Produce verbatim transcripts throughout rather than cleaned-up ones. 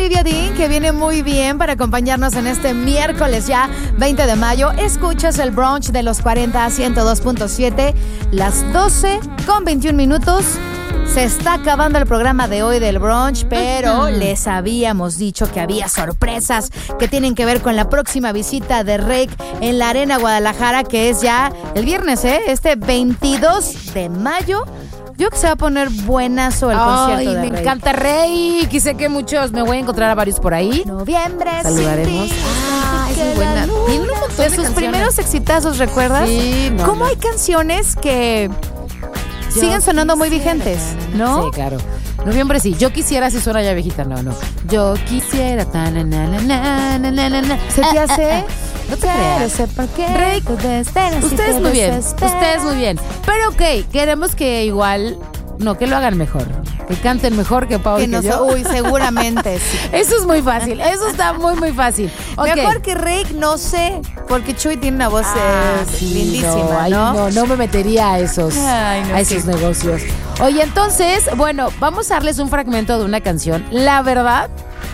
Olivia Dean, que viene muy bien para acompañarnos en este miércoles ya veinte de mayo. Escuchas el brunch de los cuarenta a ciento dos punto siete, las doce con veintiún minutos. Se está acabando el programa de hoy del brunch, pero uh-huh. les habíamos dicho que había sorpresas que tienen que ver con la próxima visita de Rake en la Arena Guadalajara, que es ya el viernes, ¿eh? Este veintidós de mayo. Yo que se va a poner buenazo el Ay, concierto de me Rake. encanta Rake. Y sé que muchos, me voy a encontrar a varios por ahí. Noviembre. Saludaremos. Ah, es muy buena. Tiene un montón de, de sus canciones. primeros exitazos, ¿recuerdas? Sí, no, ¿Cómo no. hay canciones que Yo siguen sonando muy quisiera, vigentes, na, na, na. no? Sí, claro. Noviembre sí. Yo quisiera si suena ya viejita. No, no. Yo quisiera. Ta, na, na, na, na, na, na. ¿Se te hace? Ah, ah, ah. No te creas. sé por qué. Rake, ustedes muy bien. Ustedes muy bien. Pero ok, queremos que igual... No, que lo hagan mejor. Que canten mejor que Pau Que y que no, yo. uy, seguramente sí. Eso es muy fácil. Eso está muy, muy fácil. Okay. Mejor que Rake, no sé, porque Chuy tiene una voz Ah, eh, sí, lindísima, no, ay, ¿no? no, no me metería a esos, Ay, no, a esos sí. negocios. Oye, entonces, bueno, vamos a darles un fragmento de una canción. La verdad,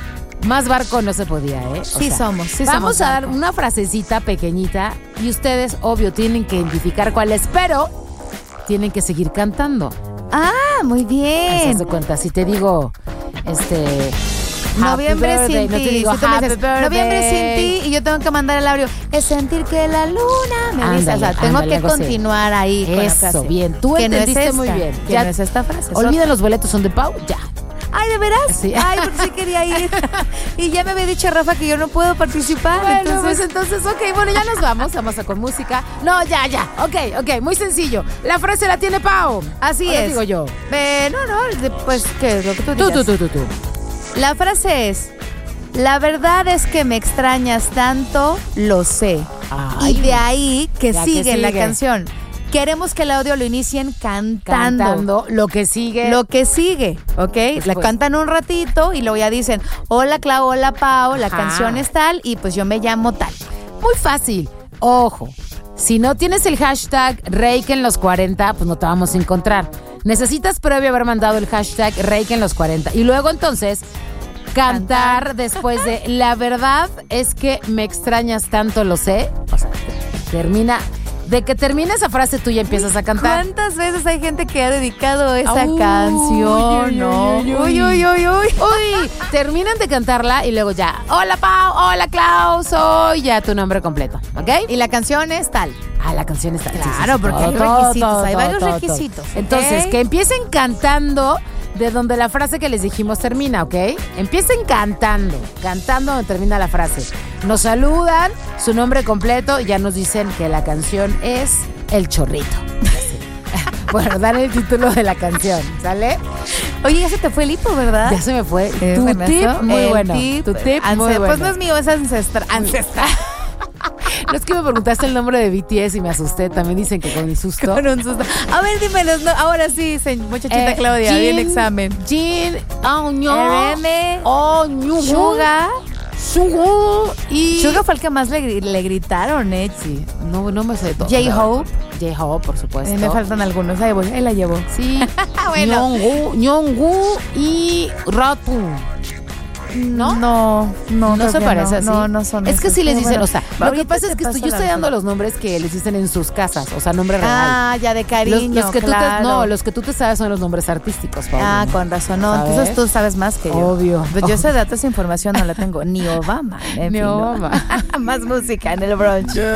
más barco no se podía, ¿eh? O Sí sea, somos, sí vamos somos a dar barco. una frasecita pequeñita y ustedes, obvio, tienen que identificar cuál es, pero tienen que seguir cantando. Ah, muy bien. ¿Haz de cuenta? Si te digo, este... Noviembre Happy sin birthday, no te ti. digo Si tú me happy dices, birthday. noviembre sin ti, y yo tengo que mandar el audio. Es sentir que la luna me avisa. O sea, Ándale, tengo ándale, que algo así. continuar ahí con la Eso, frase. bien. Tú Que no es entendiste esta, muy bien. Que Ya no es esta frase. es Olviden los boletos, son de Pau, ya. Ay, ¿de veras? Sí. Ay, porque sí quería ir. Y ya me había dicho Rafa que yo no puedo participar. Bueno, entonces... pues entonces, ok, bueno, ya nos vamos, vamos a con música. No, ya, ya, ok, ok, muy sencillo. La frase la tiene Pau. Así ¿O la es. digo yo? Eh, no, no, de- pues, ¿qué? Lo que tú Tú, digas. tú, tú, tú, tú. La frase es: la verdad es que me extrañas tanto, lo sé. Ay, y de ahí que ya que sigue la sigue. canción. Queremos que el audio lo inicien cantando. Cantando lo que sigue. Lo que sigue, ¿ok? La supuesto. cantan un ratito y luego ya dicen: hola Clau, hola Pau, la Ajá. canción es tal y pues yo me llamo tal. Muy fácil. Ojo, si no tienes el hashtag Rake en los cuarenta, pues no te vamos a encontrar. Necesitas previo haber mandado el hashtag Rake en los cuarenta. Y luego entonces cantar, Cantar. después de la verdad es que me extrañas tanto, lo sé. O sea, termina... De que termine esa frase tú ya empiezas a cantar. ¿Cuántas veces hay gente que ha dedicado esa Uy, canción, uy, no? uy, Uy, uy. uy, uy, uy. Uy, terminan de cantarla y luego ya, hola Pau, hola Clau, soy ya tu nombre completo, ¿ok? Y la canción es tal. Ah, la canción está. Claro, porque hay requisitos, hay varios requisitos, ¿ok? Entonces, que empiecen cantando de donde la frase que les dijimos termina, ¿ok? Empiecen cantando, cantando donde termina la frase. Nos saludan, su nombre completo, y ya nos dicen que la canción es El Chorrito. Bueno, dan el título de la canción, ¿sale? Oye, ya se te fue el hipo, ¿verdad? Ya se me fue. Eh, tu bueno, tip, eso, muy el bueno. tip, tu tip, ance- muy bueno. Pues no es mío, es ancestral. Ancestral. No es que me preguntaste el nombre de B T S y me asusté. También dicen que con mi susto. Con un susto. A ver, dímelos. No, ahora sí, se- muchachita Eh, Claudia, Jin, di el examen. Jin, Año, R M, Oñugo, Suga. Sugo y... Suga fue el que más le, gri- le gritaron, ¿eh? Sí, no, no me sé todo. J-Hope. J-Hope, por supuesto. Eh, me faltan algunos. Ahí voy, ahí la llevo. Sí. Bueno. Nyongwoo, Nyongwoo y Ratu. ¿No? No, no. No creo se que parece así. No, no son Es que esos. sí les Pero dicen, bueno, o sea, lo ahorita que pasa te es que paso estoy, yo la estoy dando foto. los nombres que les dicen en sus casas, o sea, nombre real. Ah, ya de cariño, los, los que tú te, claro. no, los que tú te sabes son los nombres artísticos, Pablo. Ah, con razón. No, ¿Sabes? entonces tú sabes más que yo. Obvio. Pues yo ese dato, esa información no la tengo. Ni Obama. En Ni fin, ¿no? Obama. Más música en el brunch.